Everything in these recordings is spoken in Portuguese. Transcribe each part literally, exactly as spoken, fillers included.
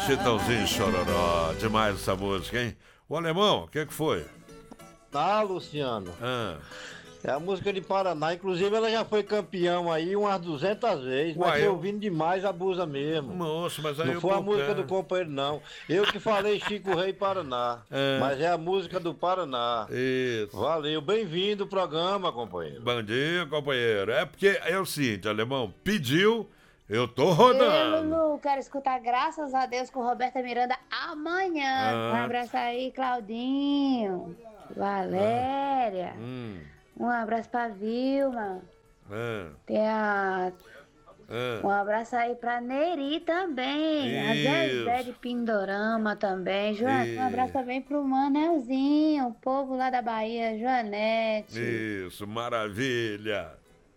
Chitãozinho Chororó. Demais essa música, hein? O Alemão, o que que foi? Tá, Luciano. Ah. É a música de Paraná. Inclusive, ela já foi campeão aí umas duzentas vezes. Mas Uai, eu eu- ouvindo demais, abusa mesmo. Moço, mas aí Não eu foi a tô música cara. do companheiro, não. Eu que falei Chico Rei Paraná. É. Mas é a música do Paraná. Isso. Valeu, bem-vindo ao programa, companheiro. Bom dia, companheiro. É porque é o seguinte, Alemão, pediu, eu tô Eu, rodando. Lulu, quero escutar Graças a Deus com Roberta Miranda amanhã. Ah. Um abraço aí, Claudinho, Valéria. Hum, Um abraço pra Vilma. é, Tem a... é. Um abraço aí pra Neri também. A Zezé Isso. de Pindorama também. Jo... E- Um abraço também pro Manelzinho, o povo lá da Bahia, Joanete. Isso, maravilha.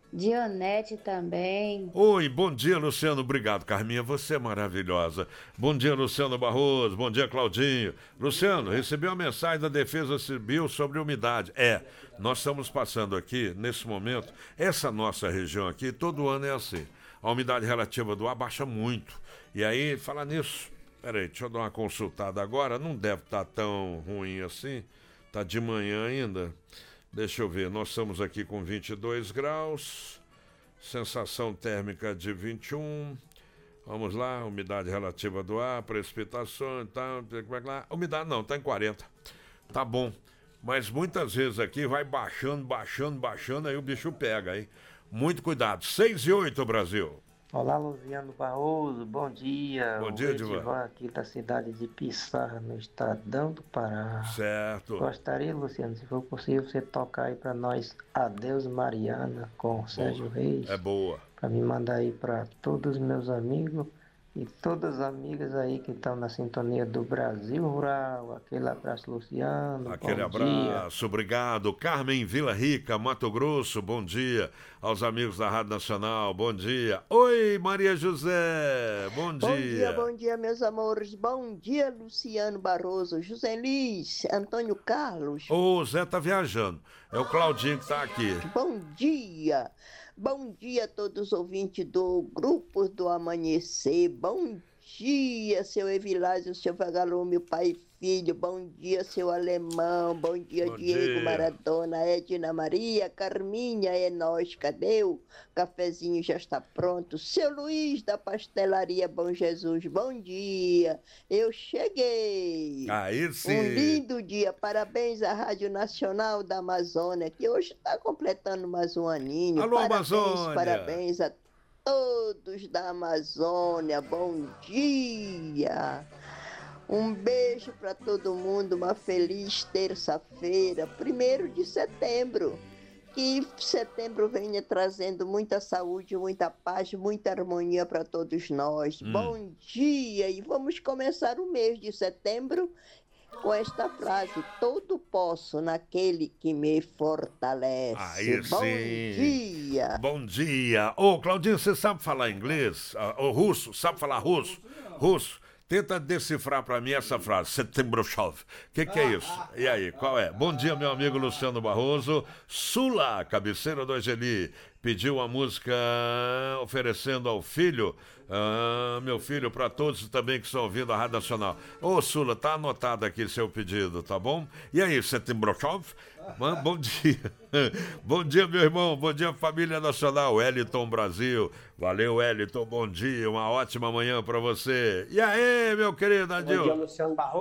Dionete também. Oi, bom dia, Luciano. Obrigado, Carminha. Você é maravilhosa. Bom dia, Luciano Barroso. Bom dia, Claudinho. Luciano, recebi uma mensagem da Defesa Civil sobre umidade. É, nós estamos passando aqui, nesse momento, essa nossa região aqui, todo ano é assim. A umidade relativa do ar baixa muito. E aí, falar nisso, peraí, deixa eu dar uma consultada agora. Não deve estar tão ruim assim. Tá de manhã ainda. Deixa eu ver, nós estamos aqui com vinte e dois graus, sensação térmica de vinte e um, vamos lá, umidade relativa do ar, precipitação, tá, umidade não, tá em quarenta, tá bom, mas muitas vezes aqui vai baixando, baixando, baixando, aí o bicho pega, hein? Muito cuidado, seis e oito, Brasil. Olá, Luciano Barroso, bom dia. Bom dia, o Edivan. Edivan aqui da cidade de Pissarra, no Estadão do Pará. Certo. Gostaria, Luciano, se for possível, você tocar aí pra nós Adeus Mariana com Sérgio Reis. É boa. Pra me mandar aí pra todos os meus amigos e todas as amigas aí que estão na sintonia do Brasil Rural. Aquele abraço, Luciano. Aquele bom dia. abraço, obrigado. Carmen Vila Rica, Mato Grosso, bom dia. Aos amigos da Rádio Nacional, bom dia. Oi, Maria José, bom dia. Bom dia, bom dia, meus amores. Bom dia, Luciano Barroso, José Liz, Antônio Carlos. O Zé tá viajando, é o Claudinho que tá aqui. Bom dia. Bom dia a todos os ouvintes do Grupo do Amanhecer. Bom dia, seu Evilásio, seu Vagalume, pai e filho. Bom dia, seu Alemão. Bom dia, Bom Diego dia. Maradona, Edna Maria, Carminha, é nós. Cadê o cafezinho? Já está pronto. Seu Luiz da Pastelaria Bom Jesus. Bom dia. Eu cheguei. Aí sim. Um lindo dia, parabéns à Rádio Nacional da Amazônia, que hoje está completando mais um aninho. Alô, parabéns, Amazônia. Parabéns a todos da Amazônia, bom dia. Um beijo para todo mundo, uma feliz terça-feira, primeiro de setembro. Que setembro venha trazendo muita saúde, muita paz, muita harmonia para todos nós. Hum. Bom dia! E vamos começar o mês de setembro com esta frase: tudo posso naquele que me fortalece. Aí Bom sim. dia! Bom dia. Ô, Claudinho, você sabe falar inglês? Ah, Ô, russo, sabe falar russo? Russo. Tenta decifrar pra mim essa frase, setembro chove. O que, que é isso? E aí, qual é? Bom dia, meu amigo Luciano Barroso. Sula, cabeceira do Angeli, pediu uma música oferecendo ao filho, ah, meu filho, pra todos também que estão ouvindo a Rádio Nacional. Ô, Sula, tá anotado aqui seu pedido, tá bom? E aí, setembro chove? Ah, Bom dia. Bom dia, meu irmão. Bom dia, família nacional. Wellington Brasil. Valeu, Wellington. Bom dia. Uma ótima manhã pra você. E aí, meu querido Bom dia, Adil? Luciano Barroso.